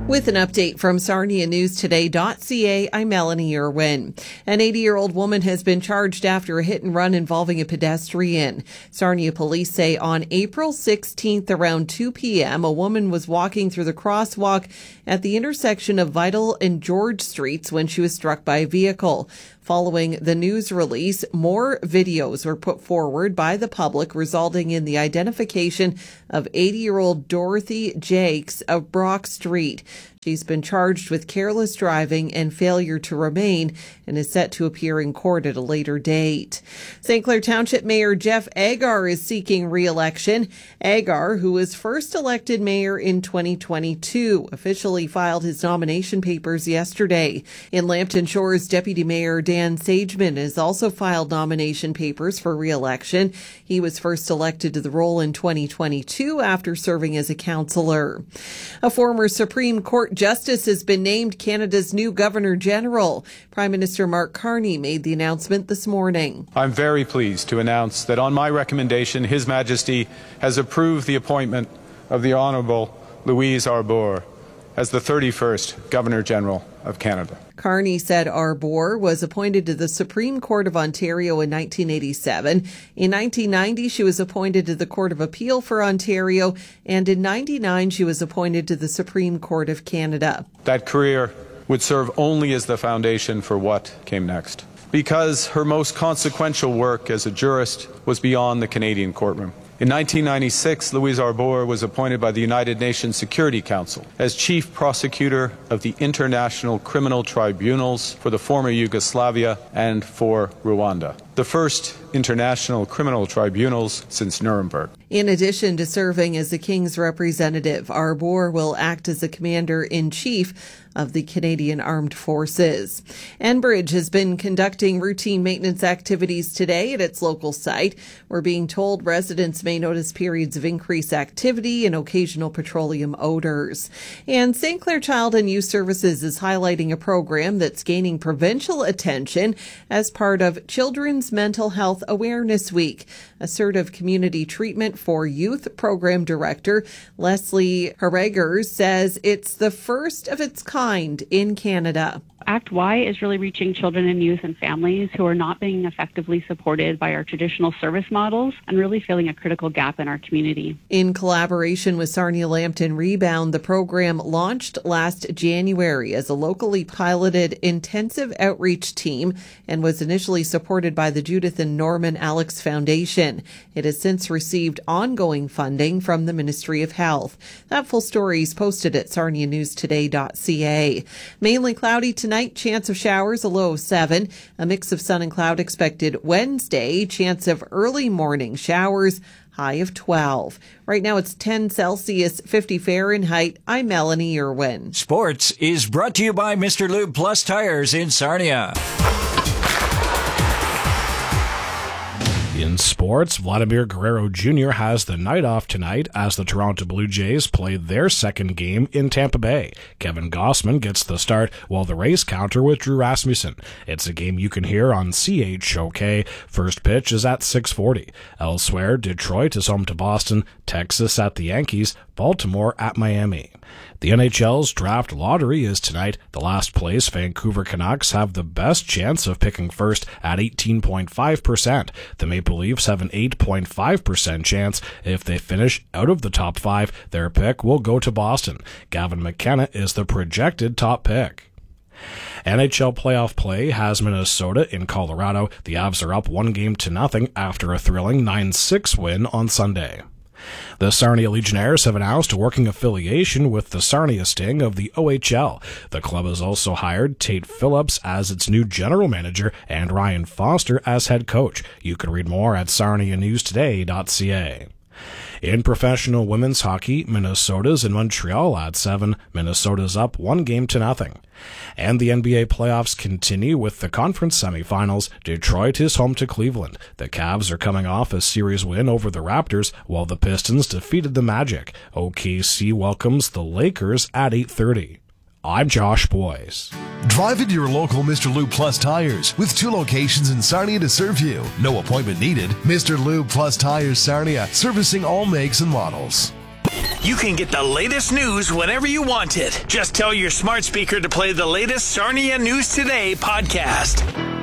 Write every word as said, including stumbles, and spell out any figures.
With an update from Sarnia News Today dot C A, I'm Melanie Irwin. An eighty-year-old woman has been charged after a hit and run involving a pedestrian. Sarnia police say on April sixteenth around two p.m., a woman was walking through the crosswalk at the intersection of Vital and George Streets when she was struck by a vehicle. Following the news release, more videos were put forward by the public, resulting in the identification of eighty-year-old Dorothy Jakes of Brock Street. She's been charged with careless driving and failure to remain and is set to appear in court at a later date. Saint Clair Township Mayor Jeff Agar is seeking re-election. Agar, who was first elected mayor in twenty twenty-two, officially filed his nomination papers yesterday. In Lambton Shores, Deputy Mayor Dan Sageman has also filed nomination papers for re-election. He was first elected to the role in twenty twenty-two after serving as a councillor. A former Supreme Court Justice has been named Canada's new Governor General. Prime Minister Mark Carney made the announcement this morning. I'm very pleased to announce that on my recommendation, His Majesty has approved the appointment of the Honourable Louise Arbour as the thirty-first Governor General of Canada. Carney said Arbour was appointed to the Supreme Court of Ontario in nineteen eighty-seven. In nineteen ninety, she was appointed to the Court of Appeal for Ontario, and in ninety-nine, she was appointed to the Supreme Court of Canada. That career would serve only as the foundation for what came next, because her most consequential work as a jurist was beyond the Canadian courtroom. In nineteen ninety-six, Louise Arbour was appointed by the United Nations Security Council as Chief Prosecutor of the International Criminal Tribunals for the former Yugoslavia and for Rwanda, the first international criminal tribunals since Nuremberg. In addition to serving as the King's representative, Arbour will act as the Commander-in-Chief of the Canadian Armed Forces. Enbridge has been conducting routine maintenance activities today at its local site. We're being told residents may notice periods of increased activity and occasional petroleum odors. And Saint Clair Child and Youth Services is highlighting a program that's gaining provincial attention as part of Children's Mental Health Awareness Week. Assertive Community Treatment for Youth Program Director Leslie Harregers says it's the first of its kind in Canada. Act Y is really reaching children and youth and families who are not being effectively supported by our traditional service models and really filling a critical gap in our community. In collaboration with Sarnia Lambton Rebound, the program launched last January as a locally piloted intensive outreach team and was initially supported by the Judith and Norman Alex Foundation. It has since received ongoing funding from the Ministry of Health. That full story is posted at Sarnia News Today dot C A. Mainly cloudy tonight. Chance of showers, a low of seven. A mix of sun and cloud expected Wednesday. Chance of early morning showers, high of twelve. Right now it's ten Celsius, fifty Fahrenheit. I'm Melanie Irwin. Sports is brought to you by Mister Lube Plus Tires in Sarnia. In sports, Vladimir Guerrero Junior has the night off tonight as the Toronto Blue Jays play their second game in Tampa Bay. Kevin Gossman gets the start while the Rays counter with Drew Rasmussen. It's a game you can hear on C H O K. First pitch is at six forty. Elsewhere, Detroit is home to Boston, Texas at the Yankees, Baltimore at Miami. The N H L's draft lottery is tonight. The last place Vancouver Canucks have the best chance of picking first at eighteen point five percent. The Maple Leafs have an eight point five percent chance. If they finish out of the top five, their pick will go to Boston. Gavin McKenna is the projected top pick. N H L playoff play has Minnesota in Colorado. The Avs are up one game to nothing after a thrilling nine six win on Sunday. The Sarnia Legionnaires have announced a working affiliation with the Sarnia Sting of the O H L. The club has also hired Tate Phillips as its new general manager and Ryan Foster as head coach. You can read more at Sarnia News Today dot C A. In professional women's hockey, Minnesota's in Montreal at seven. Minnesota's up one game to nothing. And the N B A playoffs continue with the conference semifinals. Detroit is home to Cleveland. The Cavs are coming off a series win over the Raptors, while the Pistons defeated the Magic. O K C welcomes the Lakers at eight thirty. I'm Josh Boyce. Drive into your local Mister Lube Plus Tires with two locations in Sarnia to serve you. No appointment needed. Mister Lube Plus Tires Sarnia, servicing all makes and models. you can get the latest news whenever you want it. Just tell your smart speaker to play the latest Sarnia News Today podcast.